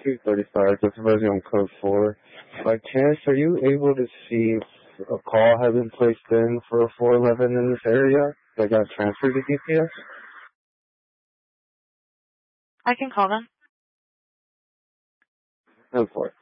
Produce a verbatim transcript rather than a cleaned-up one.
two thirty-five, that's supposed on code four. By chance, are you able to see if a call has been placed in for a four eleven in this area that got transferred to D P S? I can call them. Go for it.